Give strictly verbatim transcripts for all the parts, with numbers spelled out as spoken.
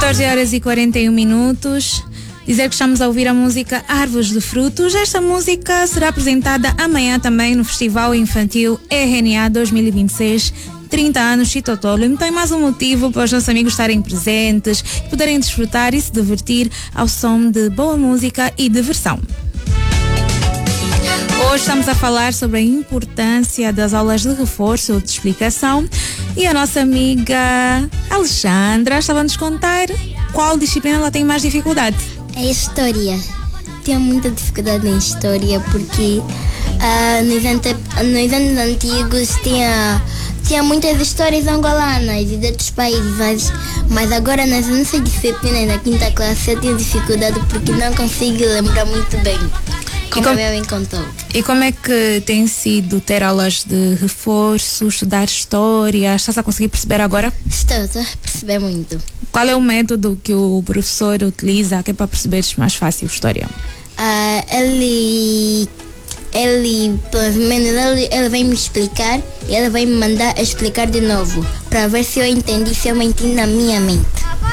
catorze horas e quarenta e um minutos. Dizer que estamos a ouvir a música Árvores de Frutos. Esta música será apresentada amanhã também no Festival Infantil R N A dois mil e vinte e seis, trinta anos Chitotolo. Então é mais um motivo para os nossos amigos estarem presentes, poderem desfrutar e se divertir ao som de boa música e diversão. Hoje estamos a falar sobre a importância das aulas de reforço ou de explicação e a nossa amiga Alexandra estava a nos contar qual disciplina ela tem mais dificuldade. É história. Tenho muita dificuldade em história porque uh, nos, ante, nos anos antigos tinha, tinha muitas histórias angolanas e de outros países, mas agora nas nossas disciplinas na quinta classe eu tenho dificuldade porque não consigo lembrar muito bem. Como com, eu me contou. E como é que tem sido ter aulas de reforço, estudar história? Estás a conseguir perceber agora? Estou, estou a perceber muito. Qual é o método que o professor utiliza que é para perceberes mais fácil a história? Uh, ele, ele, pelo menos, ele, ele vai me explicar e ele vai me mandar explicar de novo para ver se eu entendi, se eu menti na minha mente.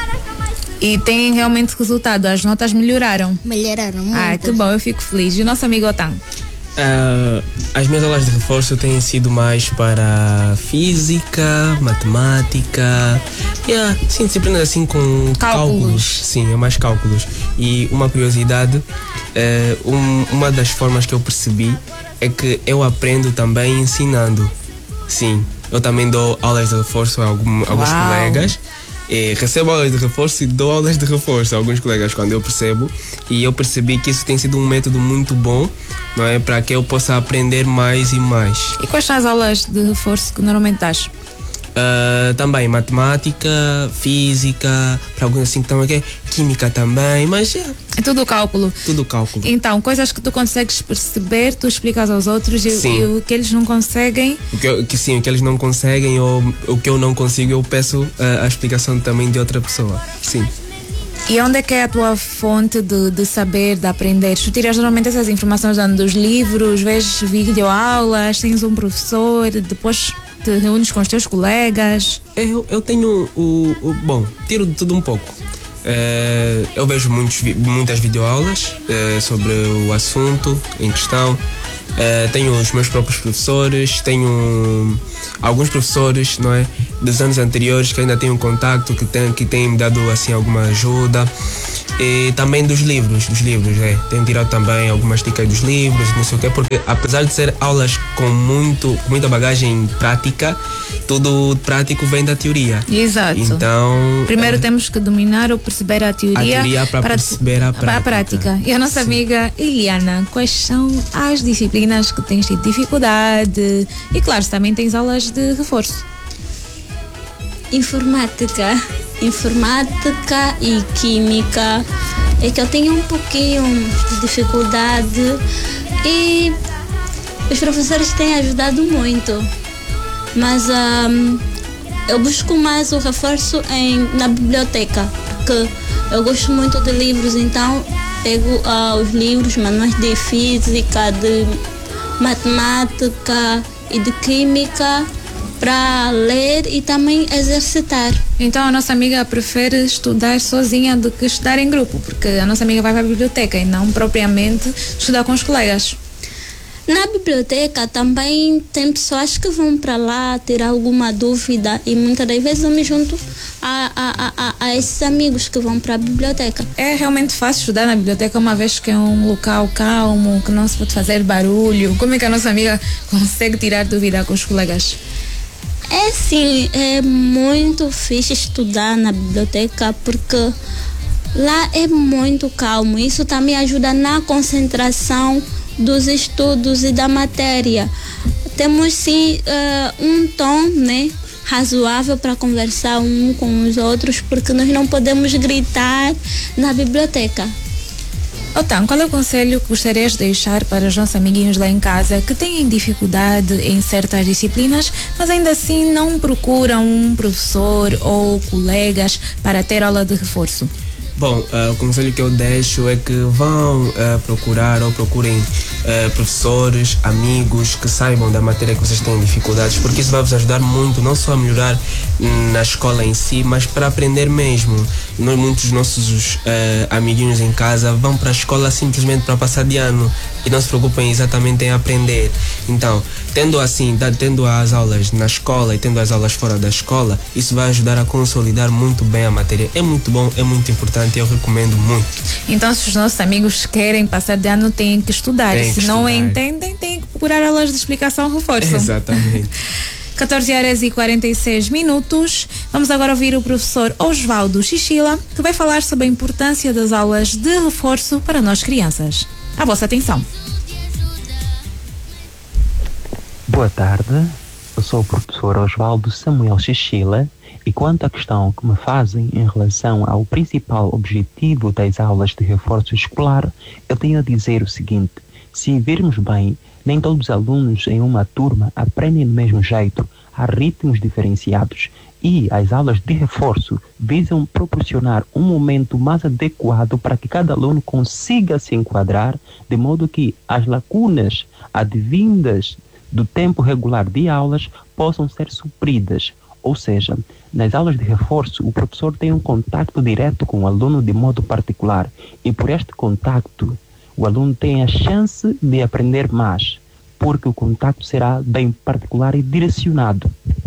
E tem realmente resultado? As notas melhoraram? Melhoraram muito. Ah, que bom, eu fico feliz. E o nosso amigo Otan? Uh, as minhas aulas de reforço têm sido mais para física, matemática, yeah, sim, disciplinas assim com cálculos. cálculos. Sim, é mais cálculos. E uma curiosidade, uh, um, uma das formas que eu percebi é que eu aprendo também ensinando. Sim, eu também dou aulas de reforço a algum, alguns colegas. E recebo aulas de reforço e dou aulas de reforço a alguns colegas quando eu percebo, e eu percebi que isso tem sido um método muito bom, não é, para que eu possa aprender mais e mais. E quais são as aulas de reforço que normalmente dás? Uh, também matemática, física, para alguns assim que estão aqui, química também, mas yeah, é tudo cálculo. Tudo cálculo. Então, coisas que tu consegues perceber, tu explicas aos outros, e, e o que eles não conseguem. O que, eu, que sim, o que eles não conseguem ou o que eu não consigo, eu peço uh, a explicação também de outra pessoa. Sim. E onde é que é a tua fonte de, de saber, de aprender? Tu tiras normalmente essas informações dando dos livros, vês videoaulas, tens um professor, depois te reúnes com os teus colegas? Eu, eu tenho o, o... Bom, tiro de tudo um pouco. É, eu vejo muitos, muitas videoaulas é, sobre o assunto em questão. É, tenho os meus próprios professores, tenho alguns professores, não é, dos anos anteriores que ainda tenho contato, que têm que têm me dado assim alguma ajuda. E também dos livros, dos livros, é. Tenho tirado também algumas dicas dos livros, não sei o quê, porque apesar de ser aulas com muito, muita bagagem prática, tudo prático vem da teoria. Exato. Então, primeiro é, temos que dominar ou perceber a teoria, a teoria para, para perceber a prática. a prática. E a nossa Sim. amiga Eliana, quais são as disciplinas que tens tido dificuldade? E claro, também tens aulas de reforço. Informática. Informática e química é que eu tenho um pouquinho de dificuldade e os professores têm ajudado muito, mas um, eu busco mais o reforço em, na biblioteca, porque eu gosto muito de livros, então pego uh, os livros, manuais de física, de matemática e de química para ler e também exercitar. Então a nossa amiga prefere estudar sozinha do que estudar em grupo, porque a nossa amiga vai para a biblioteca e não propriamente estudar com os colegas. Na biblioteca também tem pessoas que vão para lá ter alguma dúvida e muitas das vezes eu me junto a, a, a, a esses amigos que vão para a biblioteca. É realmente fácil estudar na biblioteca, uma vez que é um local calmo, que não se pode fazer barulho. Como é que a nossa amiga consegue tirar dúvida com os colegas? É sim, é muito fixe estudar na biblioteca porque lá é muito calmo. Isso também ajuda na concentração dos estudos e da matéria. Temos sim uh, um tom, né, razoável para conversar um com os outros, porque nós não podemos gritar na biblioteca. Otan, qual é o conselho que gostarias de deixar para os nossos amiguinhos lá em casa que têm dificuldade em certas disciplinas, mas ainda assim não procuram um professor ou colegas para ter aula de reforço? Bom, uh, o conselho que eu deixo é que vão uh, procurar ou procurem uh, professores, amigos que saibam da matéria que vocês têm dificuldades, porque isso vai vos ajudar muito, não só a melhorar na escola em si, mas para aprender mesmo. nós, muitos dos nossos uh, amiguinhos em casa vão para a escola simplesmente para passar de ano e não se preocupam exatamente em aprender. Então, tendo assim, tendo as aulas na escola e tendo as aulas fora da escola, isso vai ajudar a consolidar muito bem a matéria. É muito bom, é muito importante e eu recomendo muito. Então, se os nossos amigos querem passar de ano, têm que estudar. Tem que se não estudar. entendem, têm que procurar aulas de explicação reforço. Exatamente. catorze horas e quarenta e seis minutos. Vamos agora ouvir o professor Osvaldo Chichila, que vai falar sobre a importância das aulas de reforço para nós crianças. A vossa atenção. Boa tarde, eu sou o professor Osvaldo Samuel Chichila e quanto à questão que me fazem em relação ao principal objetivo das aulas de reforço escolar, eu tenho a dizer o seguinte: se virmos bem, nem todos os alunos em uma turma aprendem do mesmo jeito, há ritmos diferenciados e as aulas de reforço visam proporcionar um momento mais adequado para que cada aluno consiga se enquadrar, de modo que as lacunas advindas do tempo regular de aulas possam ser supridas. Ou seja, nas aulas de reforço, o professor tem um contato direto com o aluno de modo particular e por este contato o aluno tem a chance de aprender mais, porque o contato será bem particular e direcionado.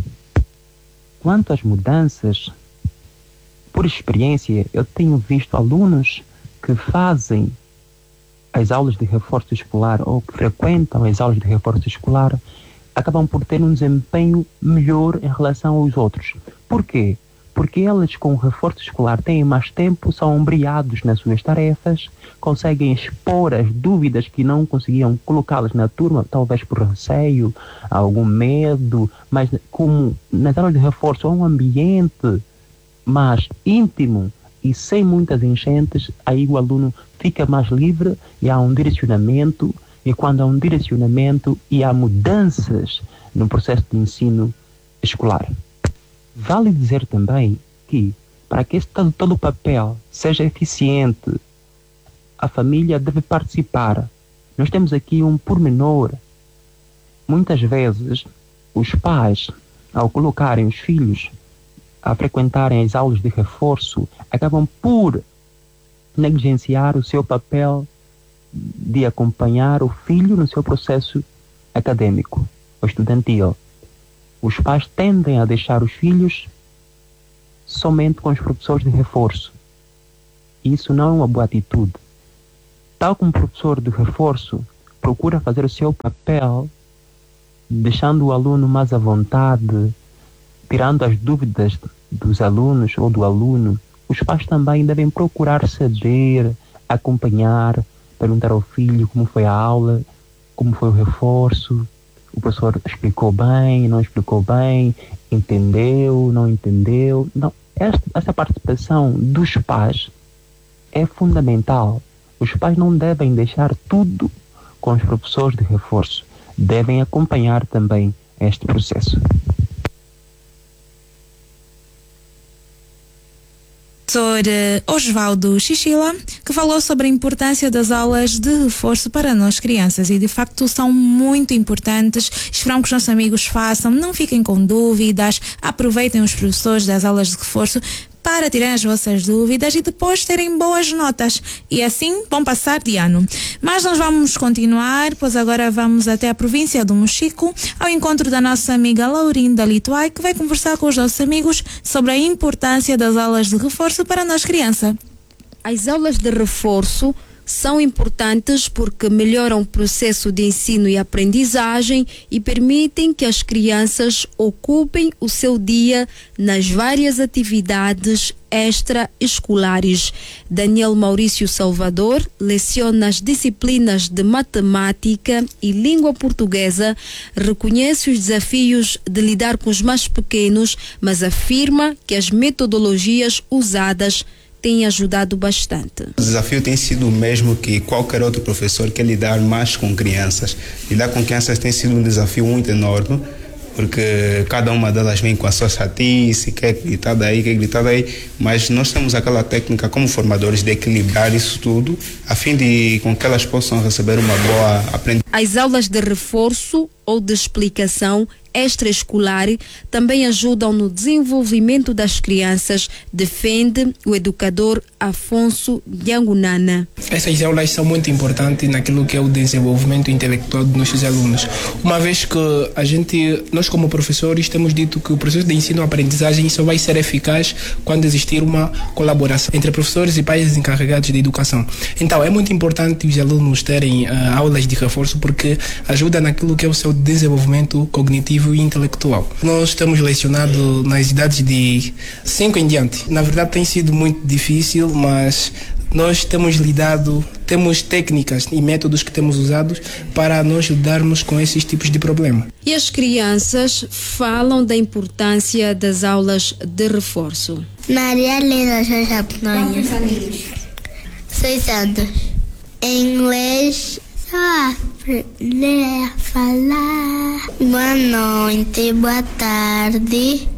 Quanto às mudanças, por experiência, eu tenho visto alunos que fazem as aulas de reforço escolar ou que frequentam as aulas de reforço escolar acabam por ter um desempenho melhor em relação aos outros. Por quê? Porque eles com o reforço escolar têm mais tempo, são ombreados nas suas tarefas, conseguem expor as dúvidas que não conseguiam colocá-las na turma, talvez por receio, algum medo, mas como nas aulas de reforço há um ambiente mais íntimo e sem muitas enchentes, aí o aluno fica mais livre e há um direcionamento, e quando há um direcionamento e há mudanças no processo de ensino escolar. Vale dizer também que, para que esse todo, todo o papel seja eficiente, a família deve participar. Nós temos aqui um pormenor. Muitas vezes, os pais, ao colocarem os filhos a frequentarem as aulas de reforço, acabam por negligenciar o seu papel de acompanhar o filho no seu processo acadêmico ou estudantil. Os pais tendem a deixar os filhos somente com os professores de reforço. Isso não é uma boa atitude. Tal como o professor de reforço procura fazer o seu papel, deixando o aluno mais à vontade, tirando as dúvidas dos alunos ou do aluno, os pais também devem procurar saber, acompanhar, perguntar ao filho como foi a aula, como foi o reforço, o professor explicou bem, não explicou bem, entendeu, não entendeu. Não, esta, esta participação dos pais é fundamental. Os pais não devem deixar tudo com os professores de reforço, devem acompanhar também este processo. Professor Osvaldo Chichila, que falou sobre a importância das aulas de reforço para nós crianças e de facto são muito importantes. Esperamos que os nossos amigos façam, não fiquem com dúvidas, aproveitem os professores das aulas de reforço para tirar as vossas dúvidas e depois terem boas notas e assim vão passar de ano. Mas nós vamos continuar, pois agora vamos até a província do Mochico, ao encontro da nossa amiga Laurinda Lituai, que vai conversar com os nossos amigos sobre a importância das aulas de reforço para nós crianças. As aulas de reforço são importantes porque melhoram o processo de ensino e aprendizagem e permitem que as crianças ocupem o seu dia nas várias atividades extraescolares. Daniel Maurício Salvador leciona as disciplinas de matemática e língua portuguesa, reconhece os desafios de lidar com os mais pequenos, mas afirma que as metodologias usadas tem ajudado bastante. O desafio tem sido o mesmo que qualquer outro professor, que é lidar mais com crianças. Lidar com crianças tem sido um desafio muito enorme, porque cada uma delas vem com a sua chatice, quer gritar daí, quer gritar daí, mas nós temos aquela técnica como formadores de equilibrar isso tudo, a fim de com que elas possam receber uma boa aprendizagem. As aulas de reforço ou de explicação extraescolar também ajudam no desenvolvimento das crianças, defende o educador Afonso Yangunana. Essas aulas são muito importantes naquilo que é o desenvolvimento intelectual dos nossos alunos, uma vez que a gente, nós como professores temos dito que o processo de ensino-aprendizagem só vai ser eficaz quando existir uma colaboração entre professores e pais encarregados de educação. Então é muito importante os alunos terem uh, aulas de reforço porque ajuda naquilo que é o seu desenvolvimento cognitivo e intelectual. Nós temos lecionado nas idades de cinco em diante. Na verdade tem sido muito difícil, mas nós temos lidado, temos técnicas e métodos que temos usados para nós lidarmos com esses tipos de problema. E as crianças falam da importância das aulas de reforço. Maria Helena Japonês. Seis anos. Em inglês, só aprender a falar. Boa noite, boa tarde.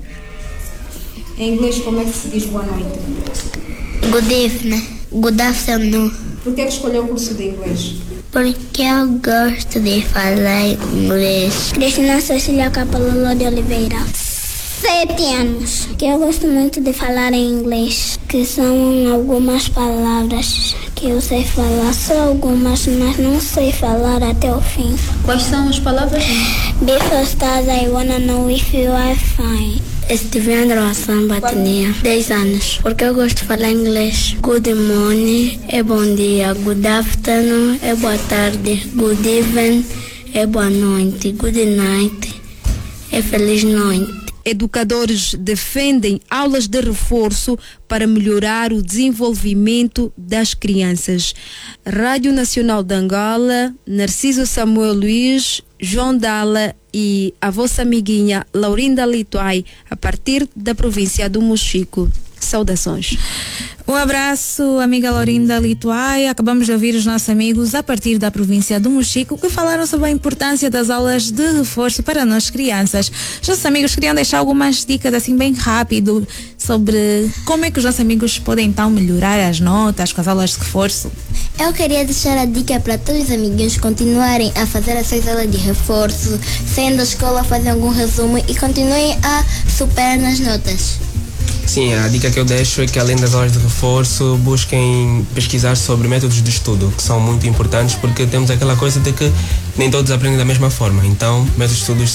Em inglês, como é que se diz boa noite? Good evening. Good afternoon. Por que escolheu o curso de inglês? Porque eu gosto de falar inglês. Cristina Cecília Capalolo de Oliveira. Sete anos. Que eu gosto muito de falar em inglês, que são algumas palavras que eu sei falar, só algumas, mas não sei falar até o fim. Quais são as palavras? Before stars, I wanna know if you are fine. Estiveandro Hassan Batnia, dez anos. Porque eu gosto de falar inglês. Good morning é bom dia. Good afternoon é boa tarde. Good evening é boa noite. Good night é feliz noite. Educadores defendem aulas de reforço para melhorar o desenvolvimento das crianças. Rádio Nacional de Angola, Narciso Samuel Luiz, João Dalla e a vossa amiguinha Laurinda Lituai, a partir da província do Mochico. Saudações. Um abraço, amiga Laurinda Lituai. Acabamos de ouvir os nossos amigos a partir da província do Mochico que falaram sobre a importância das aulas de reforço para nós crianças. Os nossos amigos queriam deixar algumas dicas assim bem rápido sobre como é que os nossos amigos podem então melhorar as notas com as aulas de reforço. Eu queria deixar a dica para todos os amiguinhos continuarem a fazer as suas aulas de reforço, saindo da escola, fazem algum resumo e continuem a superar nas notas. Sim, a dica que eu deixo é que além das aulas de reforço, busquem pesquisar sobre métodos de estudo, que são muito importantes porque temos aquela coisa de que nem todos aprendem da mesma forma. Então, métodos de estudo